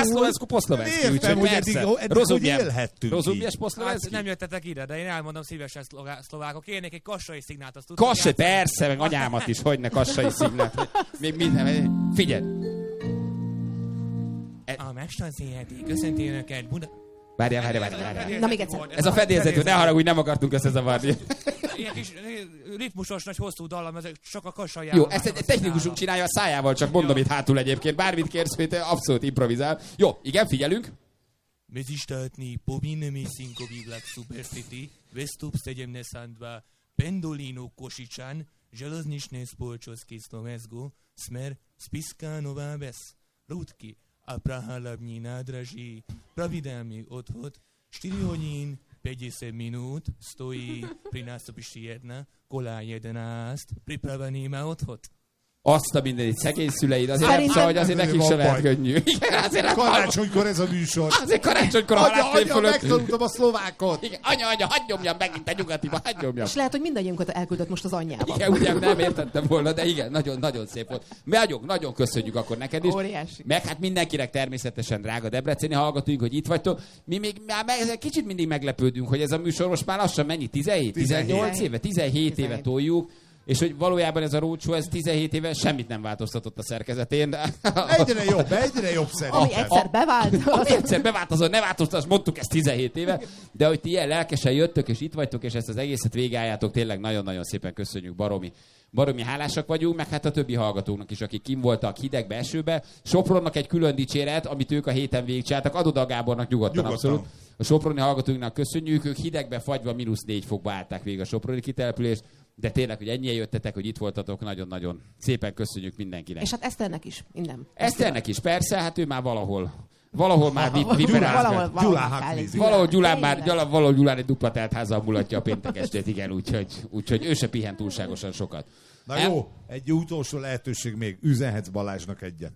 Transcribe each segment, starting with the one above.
Szlovensku poszlovensky. Értem, hogy eddig hogy élhettünk Rozumjes poszlovensky? Nem jöttetek ide, de én elmondom szívesen szlovákok. Kérnék egy kassai szignát, azt tudtam. Kassai, persze, meg anyámat is, hogyne kassai szignát. Még minden, figyelj. A Mestanszéheti, köszönti önöket, Várjál. Na még egyszer. Ez a fedélzetű, ne haragudj, nem akartunk összezavarni. Ilyen kis ritmusos, nagy hosszú dallam, ezek csak a kassai. Jó, ezt egy technikusunk csinálja a szájával, csak mondom itt hátul egyébként. Bármit kérsz, hogy te abszolút improvizál. Jó, igen, figyelünk. Mezistatni povinnymi sinkoviglak supercity, Vestup 72, Pendolino Kosičan, Železnične spolčnosti Slovensko, Smer Spišská Nová Ves, Rudky a Praha hlavní nádraží, pravidelný odhod, 4 hodín 50 minút stojí pri nástupišti 1, kolá 11, pripravený na odhod. Azt a mindenit, szegény szüleid, azért nem szóval, hogy azért nekik sem lehet könnyű. Igen, azért karácsonykor ez a műsor. Azért karácsonykor a halálfél fölött. Megtanultam a szlovákot. Igen, anya, hadd nyomjam megint a nyugatiba, hadd nyomjam. És lehet, hogy mindannyiunkat elküldött most az anyjába. Igen, ugye nem értettem volna, de igen, nagyon szép volt. Nagyon köszönjük akkor neked is. Óriási. Meg hát mindenkinek természetesen drága debreceni hallgatóink, hogy itt vagytok. Mi még már kicsit mindig meglepődünk, hogy ez a műsor most már lassan mennyi? 18 éve? 17 éve toljuk. És hogy valójában ez a roadshow, ez 17 éve semmit nem változtatott a szerkezetén. Egyre jobb szerintem. Ami egyszer bevált. Azon ne változtass, mondtuk ezt 17 éve. De hogy ti ilyen lelkesen jöttök, és itt vagytok, és ezt az egészet végigálljátok, tényleg nagyon-nagyon szépen köszönjük, baromi hálásak vagyunk, meg hát a többi hallgatóknak is, akik kim voltak hidegbe, esőbe. Sopronnak egy külön dicséret, amit ők a héten végigcsináltak, adod a Gábornak nyugodtan. Abszolút. A soproni hallgatóinknak köszönjük, ők hidegbe fagyva -4 fokba állták végig a soproni kitelepülést. De tényleg, hogy ennyien jöttetek, hogy itt voltatok, nagyon-nagyon szépen köszönjük mindenkinek. És hát Eszternek is, minden. Eszternek is, persze, hát ő már valahol már viperázgat. Valahol Gyulán egy dupla teltházal mulatja a péntek estét, igen, úgyhogy ő se pihent túlságosan sokat. Na jó, egy utolsó lehetőség még, üzenhetsz Balázsnak egyet.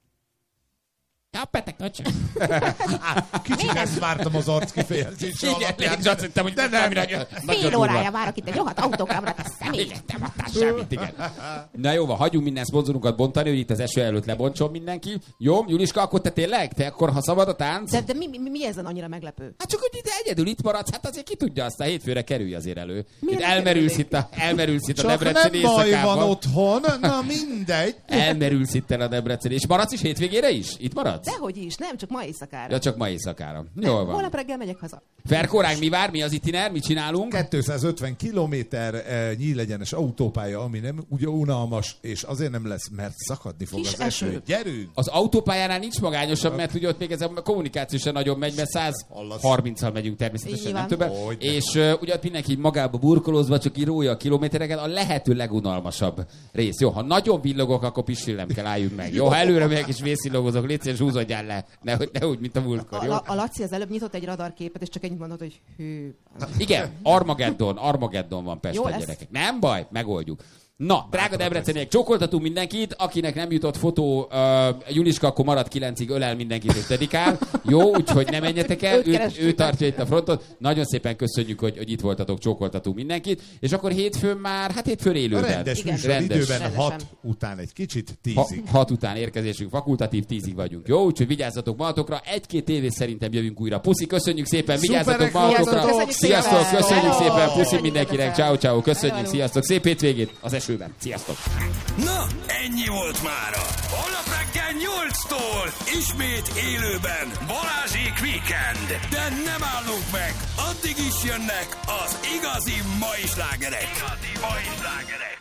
Ja, petek nagyság. Kicsit ezt vártam az arckifejezésre alapján. Én azt hittem, hogy fél órája várok itt egy rohadt autókamrát, a személy. Nem adtál semmit, igen. Na jó, hagyjunk minden szponzorunkat bontani, hogy itt az eső előtt lebontson mindenki. Jó, Juliska, akkor te tényleg? Te akkor, ha szabad a tánc? De mi ezen annyira meglepő? Hát csak, hogy ide egyedül itt maradsz, hát azért ki tudja, aztán hétfőre kerülj azért elő. Elmerülsz itt a Debreceni éjszakában. Csak nem baj van otthon, na mindegy. Elmerülsz itt a Debreceni. És maradsz is hétvégére is? Itt maradsz? Dehogy is, nem, csak ma éjszakára. Ja, csak ma éjszakára. Jól van. Holnap reggel megyek haza. Ferkoránk mi vár? Mi az itiner? Mit csinálunk? 250 kilométer nyílegyenes autópálya, ami nem ugye unalmas, és azért nem lesz, mert szakadni fog az eső. Gyerünk! Az autópályánál nincs magányosabb, mert ugye ott még ez a kommunikáció sem nagyon megy, mert 130-al megyünk természetesen, nem többen. És ugye ott mindenki magába burkolózva, csak írója a kilométereket, a lehető legunalmasabb rész. Jó, ha nagyon villogok, akkor pisillem kell, álljunk meg. Jó, ha előre megyek és vészillogozok, légy szíves, húzódjál le. Ne úgy, mint a múltkor, jó? A Laci az előbb nyitott egy radarképet, és csak ennyit mondott, hogy hű. Igen, Armageddon van Pesten, gyerekek. Nem baj, megoldjuk. Na, drága debreceniek, csókoltatunk mindenkit, akinek nem jutott fotó, Juliska akkor marad 9-ig, ölel mindenkit és dedikál. Jó, úgyhogy ne menjetek el, ő tartja itt a frontot. Nagyon szépen köszönjük, hogy itt voltatok, csókoltatunk mindenkit. És akkor hétfőn élőben. Rendes időben 6 után egy kicsit 10-ig. 6 után érkezésünk, fakultatív 10-ig vagyunk. Jó, úgyhogy vigyázzatok magatokra. 1-2 tévés szerintem jövünk újra. Puszi, köszönjük szépen, vigyázzatok magatokra. Sziasztok, köszönjük szépen, puszi mindenkinek. Ciao, köszönjük, sziasztok. Szép hétvégét az esőben. Sziasztok! Na, ennyi volt mára. Holnap reggel 8-tól ismét élőben Balázsék Weekend. De nem állunk meg, addig is jönnek az igazi mai slágerek.